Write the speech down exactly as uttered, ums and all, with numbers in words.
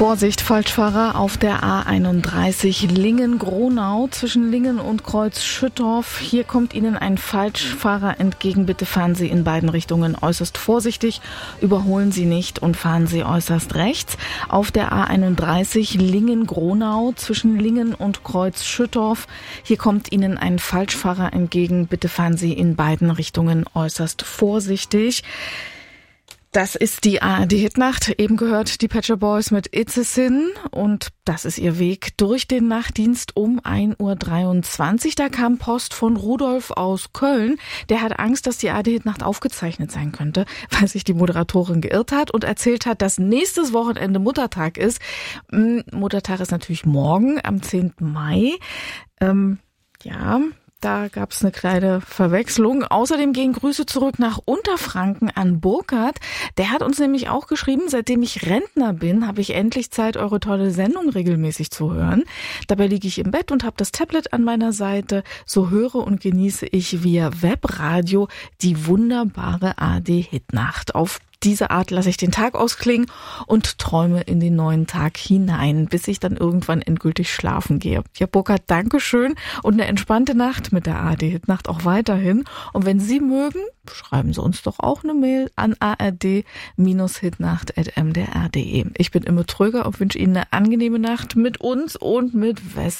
Vorsicht, Falschfahrer auf der A einunddreißig Lingen-Gronau zwischen Lingen und Kreuz Schüttorf. Hier kommt Ihnen ein Falschfahrer entgegen. Bitte fahren Sie in beiden Richtungen äußerst vorsichtig. Überholen Sie nicht und fahren Sie äußerst rechts. Auf der A einunddreißig Lingen-Gronau zwischen Lingen und Kreuz Schüttorf. Hier kommt Ihnen ein Falschfahrer entgegen. Bitte fahren Sie in beiden Richtungen äußerst vorsichtig. Das ist die A R D-Hitnacht. Eben gehört die Pet Shop Boys mit It's a Sin. Und das ist ihr Weg durch den Nachtdienst um ein Uhr dreiundzwanzig. Da kam Post von Rudolf aus Köln. Der hat Angst, dass die A R D-Hitnacht aufgezeichnet sein könnte, weil sich die Moderatorin geirrt hat und erzählt hat, dass nächstes Wochenende Muttertag ist. Muttertag ist natürlich morgen, am zehnten Mai. Ähm, ja... Da gab es eine kleine Verwechslung. Außerdem gehen Grüße zurück nach Unterfranken an Burkhard. Der hat uns nämlich auch geschrieben, seitdem ich Rentner bin, habe ich endlich Zeit, eure tolle Sendung regelmäßig zu hören. Dabei liege ich im Bett und habe das Tablet an meiner Seite. So höre und genieße ich via Webradio die wunderbare A R D-Hitnacht. Auf diese Art lasse ich den Tag ausklingen und träume in den neuen Tag hinein, bis ich dann irgendwann endgültig schlafen gehe. Ja, Burkhard, Dankeschön und eine entspannte Nacht mit der A R D-Hitnacht auch weiterhin. Und wenn Sie mögen, schreiben Sie uns doch auch eine Mail an a r d hitnacht at m d r punkt d e. Ich bin Imme Tröger und wünsche Ihnen eine angenehme Nacht mit uns und mit West.